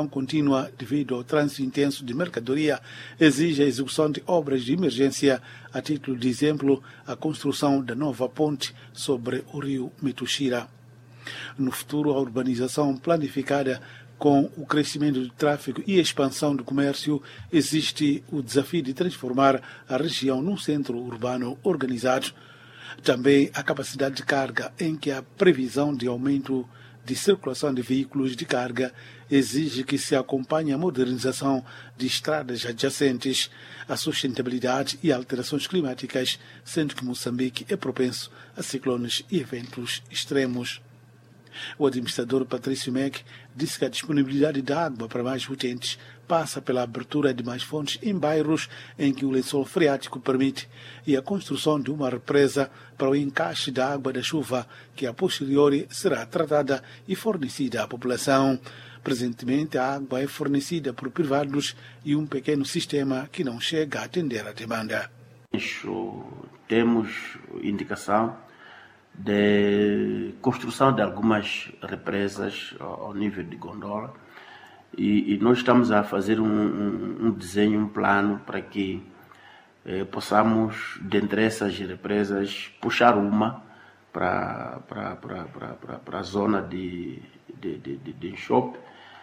contínua devido ao trânsito intenso de mercadoria exige a execução de obras de emergência, a título de exemplo, a construção da nova ponte sobre o rio Mituxira. No futuro, a urbanização planificada com o crescimento do tráfego e a expansão do comércio, existe o desafio de transformar a região num centro urbano organizado. Também a capacidade de carga, em que a previsão de aumento de circulação de veículos de carga exige que se acompanhe a modernização de estradas adjacentes, a sustentabilidade e alterações climáticas, sendo que Moçambique é propenso a ciclones e eventos extremos. O administrador Patrício Meck disse que a disponibilidade de água para mais utentes passa pela abertura de mais fontes em bairros em que o lençol freático permite e a construção de uma represa para o encaixe da água da chuva, que a posteriori será tratada e fornecida à população. Presentemente, a água é fornecida por privados e um pequeno sistema que não chega a atender a demanda. Temos indicação de construção de algumas represas ao nível de Gondola e nós estamos a fazer um desenho, um plano para que possamos, dentre essas represas, puxar uma para a zona de Enxope.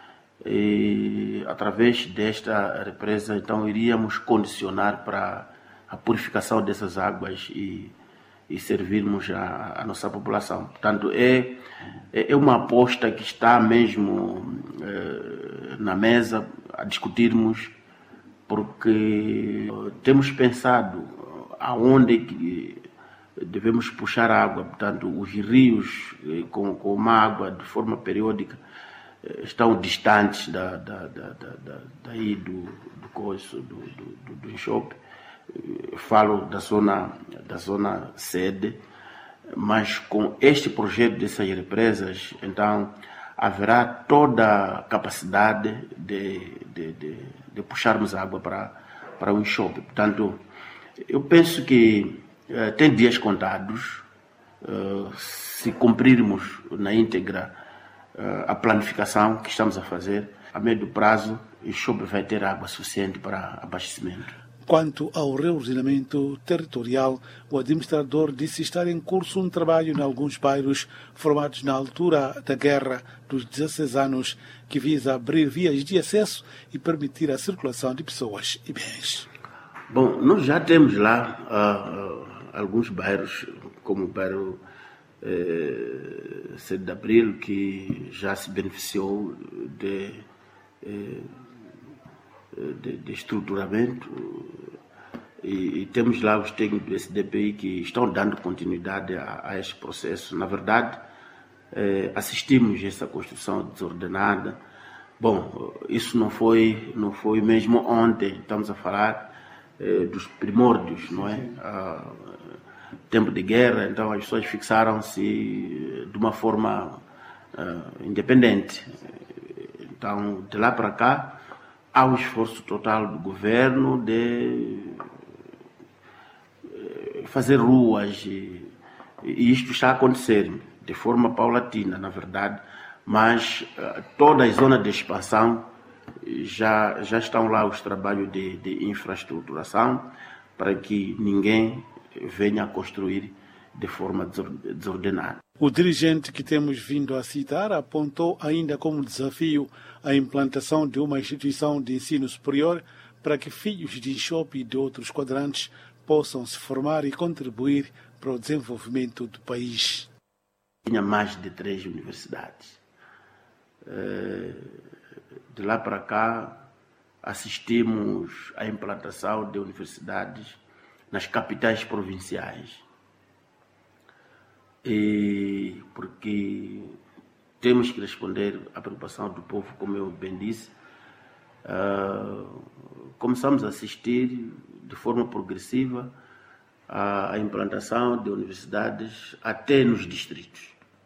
E através desta represa, então, iríamos condicionar para a purificação dessas águas e servirmos a nossa população. Portanto, é uma aposta que está mesmo na mesa a discutirmos, porque temos pensado aonde que devemos puxar água. Portanto, os rios com uma água de forma periódica estão distantes daí do Enxope. Falo da zona sede, mas com este projeto dessas represas, então, haverá toda a capacidade de puxarmos água para o Enxope. Portanto, eu penso que tem dias contados, se cumprirmos na íntegra a planificação que estamos a fazer, a médio prazo, o Enxope vai ter água suficiente para abastecimento. Quanto ao reordenamento territorial, o administrador disse estar em curso um trabalho em alguns bairros formados na altura da Guerra dos 16 anos, que visa abrir vias de acesso e permitir a circulação de pessoas e bens. Bom, nós já temos lá alguns bairros, como o bairro 7 de Abril, que já se beneficiou de estruturamento, e temos lá os técnicos do SDPI que estão dando continuidade a este processo. Na verdade, assistimos a essa construção desordenada. Bom, isso não foi mesmo ontem, estamos a falar dos primórdios, não é? Tempo de guerra, então as pessoas fixaram-se de uma forma independente. Então, de lá para cá, há um esforço total do governo de fazer ruas e isto está a acontecer de forma paulatina, na verdade, mas toda a zona de expansão já estão lá os trabalhos de infraestruturação para que ninguém venha a construir de forma desordenada. O dirigente que temos vindo a citar apontou ainda como desafio a implantação de uma instituição de ensino superior para que filhos de Enxope e de outros quadrantes possam se formar e contribuir para o desenvolvimento do país. Tinha mais de 3 universidades. De lá para cá, assistimos à implantação de universidades nas capitais provinciais. E porque temos que responder à preocupação do povo, como eu bem disse, começamos a assistir de forma progressiva à implantação de universidades até nos distritos.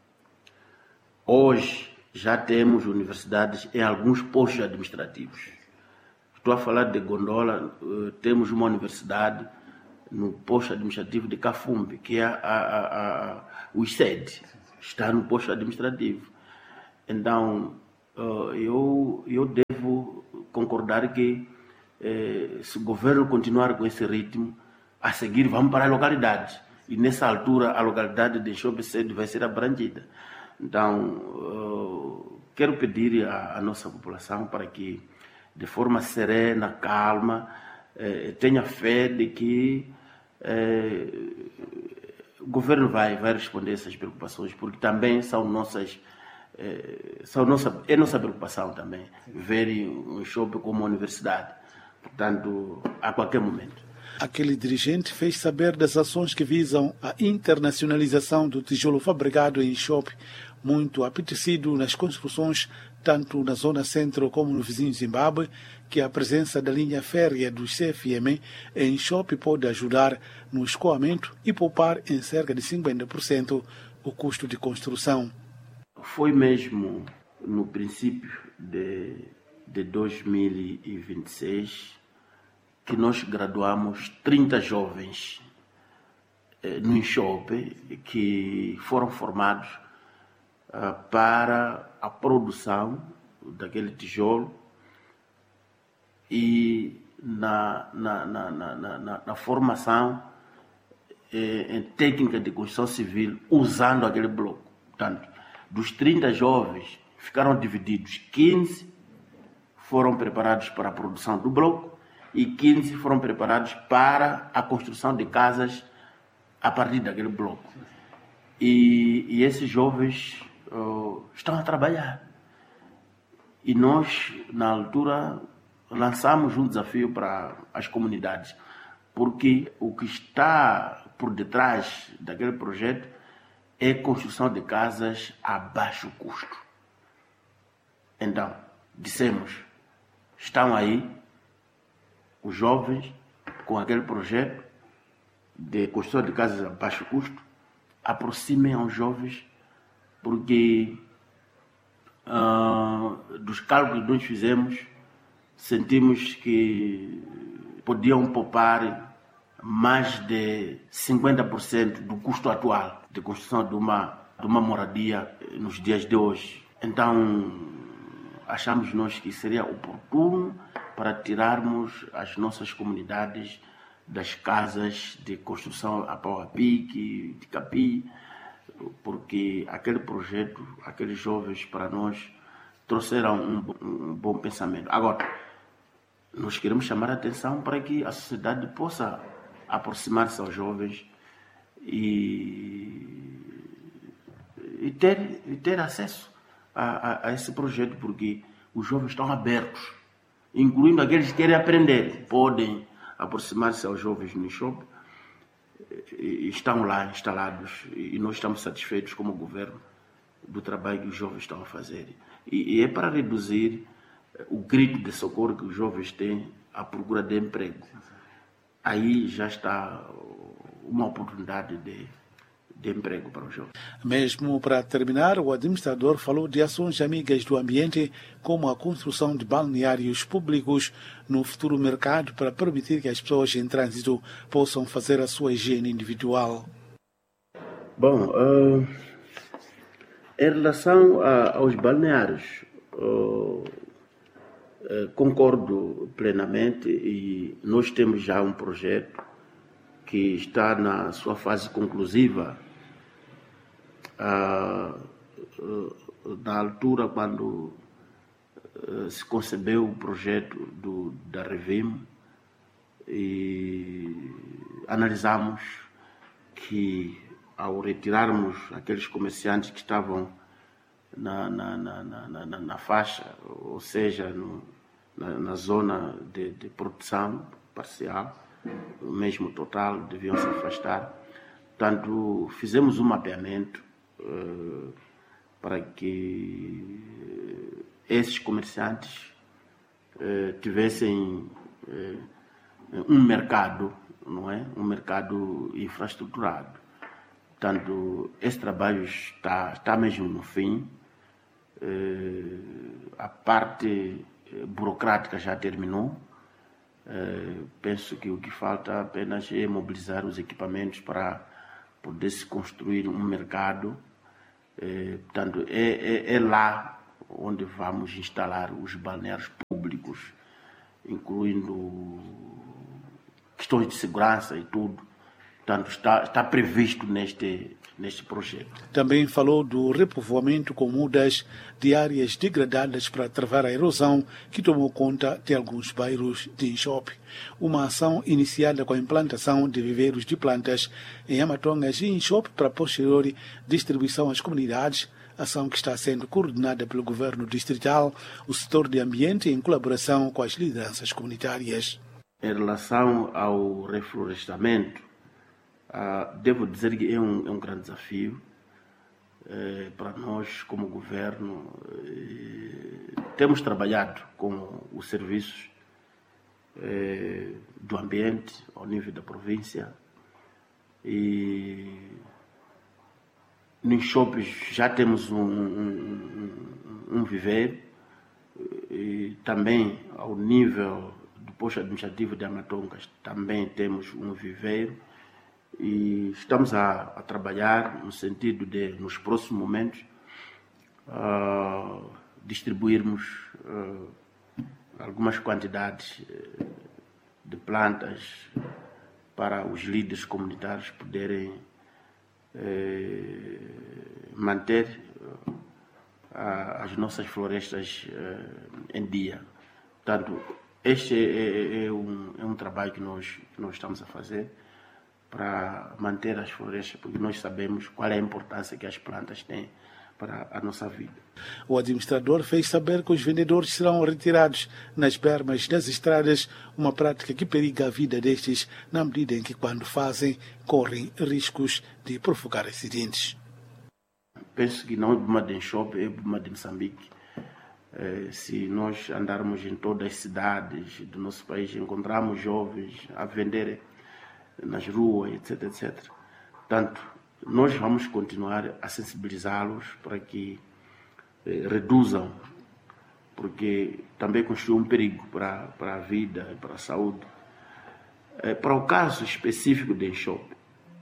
Hoje já temos universidades em alguns postos administrativos. Estou a falar de Gondola, temos uma universidade no posto administrativo de Cafumbi, que é o ICED, está no posto administrativo. Então, eu devo concordar que se o governo continuar com esse ritmo, a seguir vamos para a localidade. E nessa altura a localidade de Chope vai ser abrangida. Então, quero pedir à nossa população para que, de forma serena, calma, tenha fé de que o governo vai responder essas preocupações, porque também são nossa preocupação também, ver um Chope como uma universidade, portanto, a qualquer momento. Aquele dirigente fez saber das ações que visam a internacionalização do tijolo fabricado em Chope, muito apetecido nas construções, tanto na zona centro como no vizinho Zimbábue, que a presença da linha férrea dos CFM em Chope pode ajudar no escoamento e poupar em cerca de 50% o custo de construção. Foi mesmo no princípio de 2026 que nós graduamos 30 jovens no Chope que foram formados para a produção daquele tijolo e na formação em técnica de construção civil usando aquele bloco. Portanto, dos 30 jovens ficaram divididos, 15 foram preparados para a produção do bloco e 15 foram preparados para a construção de casas a partir daquele bloco. E esses jovens estão a trabalhar. E nós, na altura, lançamos um desafio para as comunidades, porque o que está por detrás daquele projeto é a construção de casas a baixo custo. Então, dissemos, estão aí os jovens com aquele projeto de construção de casas a baixo custo, aproximem aos jovens, porque dos cálculos que nós fizemos, sentimos que podiam poupar mais de 50% do custo atual de construção de uma moradia nos dias de hoje. Então, achamos nós que seria oportuno para tirarmos as nossas comunidades das casas de construção a pau a pique, de capi, porque aquele projeto, aqueles jovens para nós trouxeram um bom pensamento. Agora, nós queremos chamar a atenção para que a sociedade possa aproximar-se aos jovens e ter acesso a esse projeto, porque os jovens estão abertos, incluindo aqueles que querem aprender, podem aproximar-se aos jovens no Chope, estão lá instalados e nós estamos satisfeitos como governo do trabalho que os jovens estão a fazer. E é para reduzir o grito de socorro que os jovens têm à procura de emprego. Aí já está uma oportunidade de emprego para os jovens. Mesmo para terminar, o administrador falou de ações amigas do ambiente, como a construção de balneários públicos no futuro mercado para permitir que as pessoas em trânsito possam fazer a sua higiene individual. Bom, em relação aos balneários, concordo plenamente e nós temos já um projeto que está na sua fase conclusiva. Na altura, quando se concebeu o projeto da Revim, e analisamos que, ao retirarmos aqueles comerciantes que estavam na faixa, ou seja, na zona de produção parcial, mesmo total, deviam se afastar. Portanto, fizemos um mapeamento para que esses comerciantes tivessem um mercado, não é? Um mercado infraestruturado. Portanto, esse trabalho está mesmo no fim. A parte burocrática já terminou. Penso que o que falta apenas é mobilizar os equipamentos para poder se construir um mercado. Portanto, é lá onde vamos instalar os balneários públicos, incluindo questões de segurança e tudo. Portanto, está previsto neste projeto. Também falou do repovoamento com mudas de áreas degradadas para travar a erosão que tomou conta de alguns bairros de Inchope. Uma ação iniciada com a implantação de viveiros de plantas em Amatongas e Inchope para posterior distribuição às comunidades, ação que está sendo coordenada pelo governo distrital, o setor de ambiente em colaboração com as lideranças comunitárias. Em relação ao reflorestamento, devo dizer que é um grande desafio para nós como governo. Temos trabalhado com os serviços do ambiente ao nível da província e nos shoppings já temos um viveiro e também ao nível do posto administrativo de Amatongas também temos um viveiro. E estamos a trabalhar no sentido de, nos próximos momentos, distribuirmos algumas quantidades de plantas para os líderes comunitários poderem manter as nossas florestas em dia. Portanto, este é um trabalho que nós estamos a fazer para manter as florestas, porque nós sabemos qual é a importância que as plantas têm para a nossa vida. O administrador fez saber que os vendedores serão retirados nas bermas das estradas, uma prática que periga a vida destes, na medida em que, quando fazem, correm riscos de provocar acidentes. Penso que não é problema de Inchope, é problema de Moçambique. Se nós andarmos em todas as cidades do nosso país, encontramos jovens a venderem nas ruas, etc, etc. Portanto, nós vamos continuar a sensibilizá-los para que reduzam, porque também constitui um perigo para a vida e para a saúde. Para o caso específico de Inchope,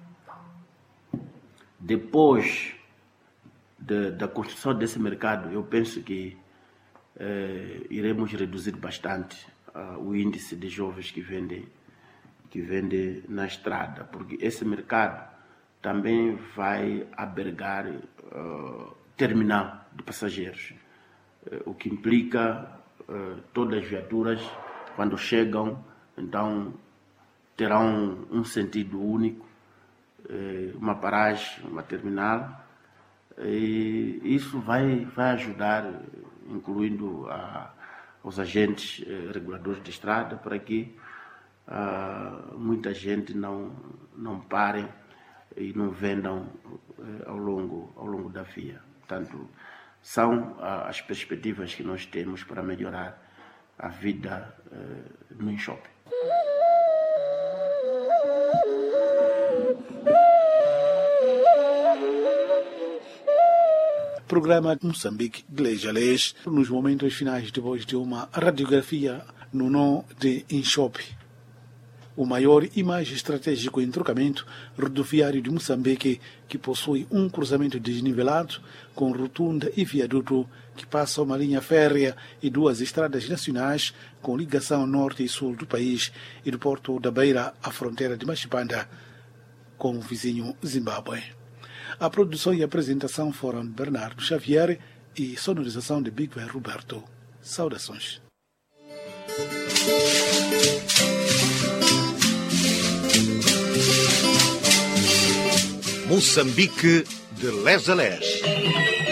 depois da construção desse mercado, eu penso que iremos reduzir bastante o índice de jovens que vendem na estrada, porque esse mercado também vai albergar terminal de passageiros, o que implica todas as viaturas, quando chegam, então terão um sentido único, uma paragem, uma terminal, e isso vai ajudar, incluindo os agentes reguladores de estrada, para que muita gente não pare e não vendam ao longo da via. Portanto, são as perspectivas que nós temos para melhorar a vida no Inchope. Programa Moçambique Glejales, nos momentos finais depois de uma radiografia no nó de Inchope, o maior e mais estratégico entrocamento rodoviário de Moçambique, que possui um cruzamento desnivelado com rotunda e viaduto que passa uma linha férrea e duas estradas nacionais com ligação norte e sul do país e do porto da Beira à fronteira de Machipanda com o vizinho Zimbábue. A produção e apresentação foram de Bernardo Xavier e sonorização de Big Ben Roberto. Saudações. Moçambique de les a les.